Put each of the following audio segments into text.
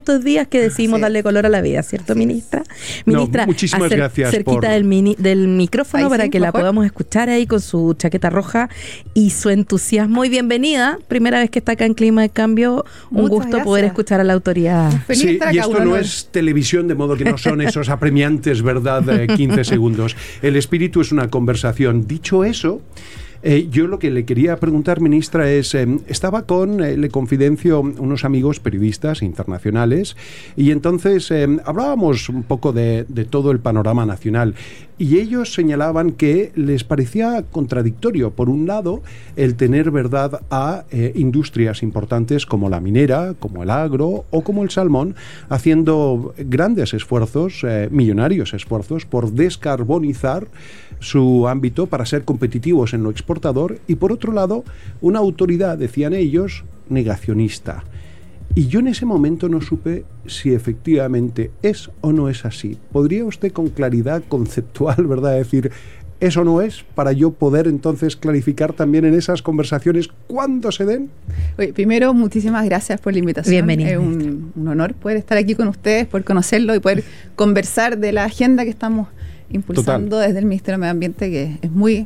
estos días que decidimos darle color a la vida, ¿cierto, ministra? Ministra, muchísimas gracias cerquita del micrófono para que la podamos escuchar ahí con su chaqueta roja y su entusiasmo. Y bienvenida, primera vez que está acá en Clima de Cambio, un gusto poder escuchar a la autoridad. Sí, y esto no es televisión, de modo que no son esos apremiantes, ¿verdad? 15 segundos. El espíritu es una conversación. Dicho eso, yo lo que le quería preguntar, ministra, es, estaba con, le confidencio, unos amigos periodistas internacionales y entonces hablábamos un poco de todo el panorama nacional y ellos señalaban que les parecía contradictorio, por un lado, el tener, ¿verdad?, a industrias importantes como la minera, como el agro o como el salmón, haciendo grandes esfuerzos, millonarios esfuerzos, por descarbonizar su ámbito para ser competitivos en lo exportador y, por otro lado, una autoridad, decían ellos, negacionista. Y yo en ese momento no supe si efectivamente es o no es así. ¿Podría usted con claridad conceptual, verdad, decir eso no es, para yo poder entonces clarificar también en esas conversaciones cuándo se den? Oye, primero, muchísimas gracias por la invitación. Bienvenido. Es un honor poder estar aquí con ustedes, poder conocerlo y poder conversar de la agenda que estamos impulsando desde el Ministerio de Medio Ambiente, que es muy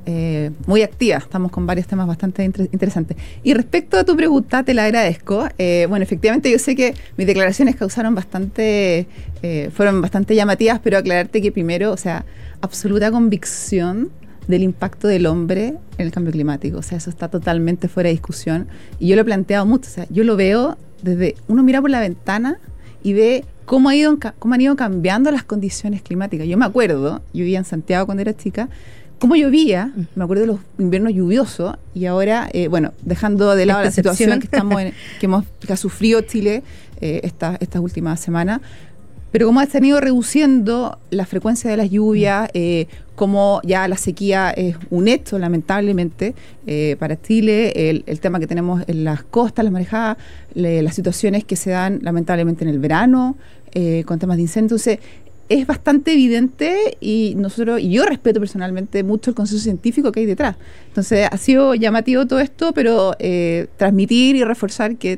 activa. Estamos con varios temas bastante interesantes. Y respecto a tu pregunta, te la agradezco. Bueno, efectivamente yo sé que mis declaraciones fueron bastante llamativas, pero aclararte que primero, o sea, absoluta convicción del impacto del hombre en el cambio climático. O sea, eso está totalmente fuera de discusión. Y yo lo he planteado mucho. O sea, yo lo veo desde, uno mira por la ventana y ve cómo han ido cambiando las condiciones climáticas. Yo me acuerdo, yo vivía en Santiago cuando era chica, cómo llovía, me acuerdo de los inviernos lluviosos, y ahora, bueno, dejando de lado la situación que ha sufrido Chile estas últimas semanas, pero cómo se han ido reduciendo la frecuencia de las lluvias, cómo ya la sequía es un hecho, lamentablemente, para Chile, el tema que tenemos en las costas, las marejadas, las situaciones que se dan lamentablemente en el verano, con temas de incendios. Entonces, es bastante evidente y yo respeto personalmente mucho el consenso científico que hay detrás. Entonces, ha sido llamativo todo esto, pero transmitir y reforzar que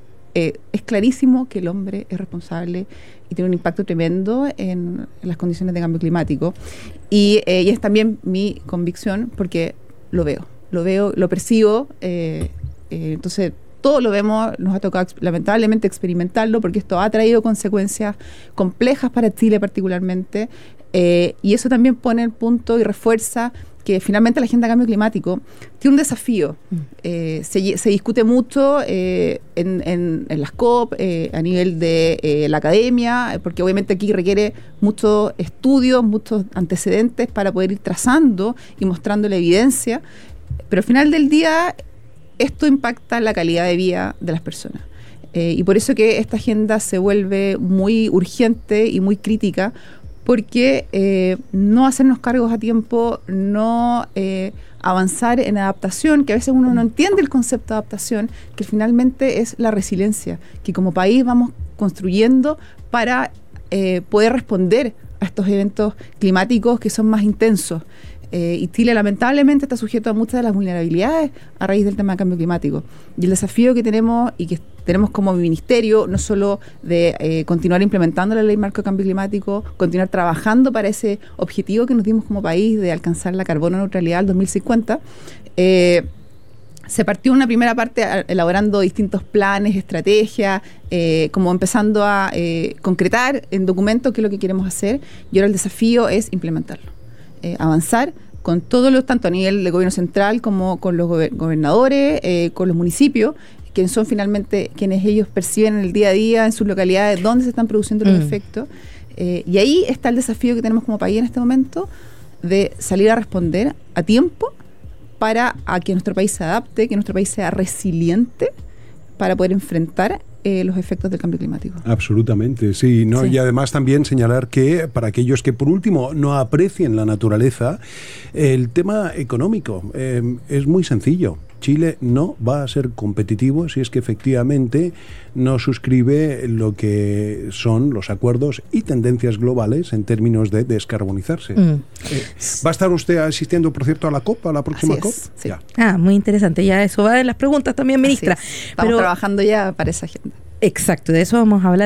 es clarísimo que el hombre es responsable y tiene un impacto tremendo en las condiciones de cambio climático. Y es también mi convicción, porque lo veo, lo percibo, entonces todo lo vemos, nos ha tocado lamentablemente experimentarlo, porque esto ha traído consecuencias complejas para Chile particularmente, y eso también pone el punto y refuerza que finalmente la agenda de cambio climático tiene un desafío. Se discute mucho en las COP, a nivel de la academia, porque obviamente aquí requiere muchos estudios, muchos antecedentes para poder ir trazando y mostrando la evidencia, pero al final del día esto impacta la calidad de vida de las personas. Y por eso que esta agenda se vuelve muy urgente y muy crítica, porque no hacernos cargos a tiempo, no avanzar en adaptación, que a veces uno no entiende el concepto de adaptación, que finalmente es la resiliencia, que como país vamos construyendo para poder responder a estos eventos climáticos que son más intensos. Y Chile lamentablemente está sujeto a muchas de las vulnerabilidades a raíz del tema del cambio climático. Y el desafío que tenemos y que tenemos como ministerio, no solo de continuar implementando la ley marco de cambio climático, continuar trabajando para ese objetivo que nos dimos como país de alcanzar la carbono neutralidad al 2050, se partió una primera parte elaborando distintos planes, estrategias, como empezando a concretar en documentos qué es lo que queremos hacer, y ahora el desafío es implementarlo. Avanzar con todos los, tanto a nivel de gobierno central como con los gobernadores, con los municipios, que son finalmente quienes ellos perciben en el día a día, en sus localidades, dónde se están produciendo los efectos. Y ahí está el desafío que tenemos como país en este momento, de salir a responder a tiempo para a que nuestro país se adapte, que nuestro país sea resiliente para poder enfrentar los efectos del cambio climático. Absolutamente, sí, ¿no? Sí. Y además también señalar que para aquellos que por último no aprecien la naturaleza, el tema económico es muy sencillo. Chile no va a ser competitivo si es que efectivamente no suscribe lo que son los acuerdos y tendencias globales en términos de descarbonizarse. ¿Va a estar usted asistiendo, por cierto, a la COP, a la próxima COP? Sí. Muy interesante. Ya eso va en las preguntas también, ministra. Estamos trabajando ya para esa agenda. Exacto, de eso vamos a hablar